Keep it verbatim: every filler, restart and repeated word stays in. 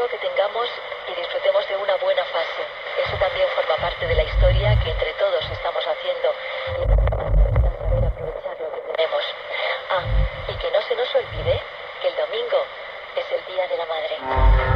Espero que tengamos y disfrutemos de una buena fase. Eso también forma parte de la historia que entre todos